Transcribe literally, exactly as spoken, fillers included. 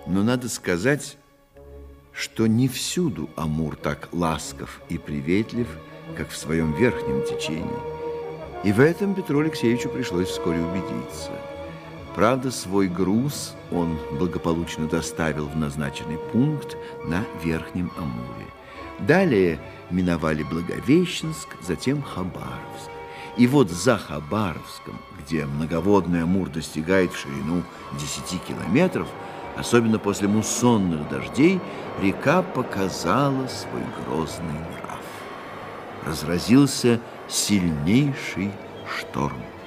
Но надо сказать, что не всюду Амур так ласков и приветлив, как в своем верхнем течении. И в этом Петру Алексеевичу пришлось вскоре убедиться. Правда, свой груз он благополучно доставил в назначенный пункт на Верхнем Амуре. Далее миновали Благовещенск, затем Хабаровск. И вот за Хабаровском, где многоводный Амур достигает в ширину десяти километров, особенно после муссонных дождей, река показала свой грозный нрав. Разразился сильнейший шторм.